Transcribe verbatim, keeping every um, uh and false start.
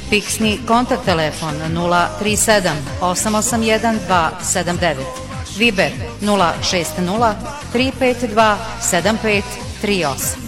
Fiksni kontakt telefon nula tri sedam osam osam jedan dva sedam devet. Viber nula šest nula tri pet dva sedam pet tri osam.